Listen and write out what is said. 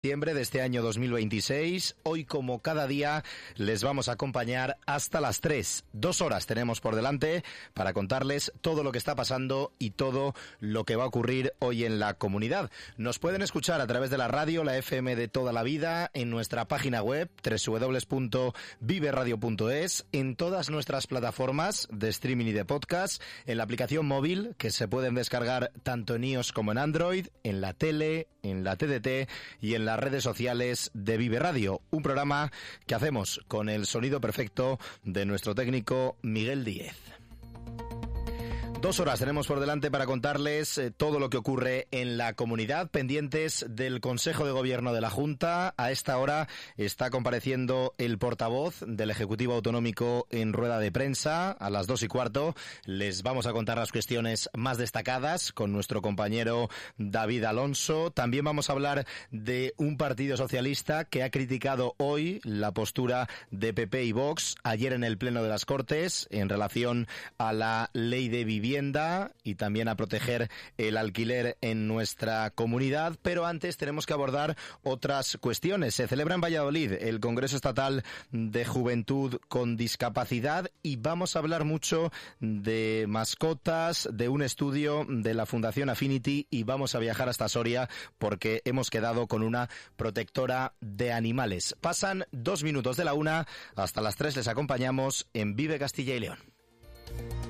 Diciembre de este año 2026. Hoy, como cada día, les vamos a acompañar hasta las 3. 2 horas tenemos por delante para contarles todo lo que está pasando y todo lo que va a ocurrir hoy en la comunidad. Nos pueden escuchar a través de la radio, la FM de toda la vida, en nuestra página web www.viveradio.es, en todas nuestras plataformas de streaming y de podcast, en la aplicación móvil que se pueden descargar tanto en iOS como en Android, en la tele, en la TDT y en las redes sociales de Vive Radio, un programa que hacemos con el sonido perfecto de nuestro técnico Miguel Díez. 2 horas tenemos por delante para contarles todo lo que ocurre en la comunidad, pendientes del Consejo de Gobierno de la Junta. A esta hora está compareciendo el portavoz del Ejecutivo Autonómico en rueda de prensa. A las 2:15 les vamos a contar las cuestiones más destacadas con nuestro compañero David Alonso. También vamos a hablar de un partido socialista que ha criticado hoy la postura de PP y Vox ayer en el Pleno de las Cortes en relación a la ley de vivienda y también a proteger el alquiler en nuestra comunidad, pero antes tenemos que abordar otras cuestiones. Se celebra en Valladolid el Congreso Estatal de Juventud con Discapacidad y vamos a hablar mucho de mascotas, de un estudio de la Fundación Affinity y vamos a viajar hasta Soria porque hemos quedado con una protectora de animales. Pasan 2 minutos de la 1, hasta las 3 les acompañamos en Vive Castilla y León.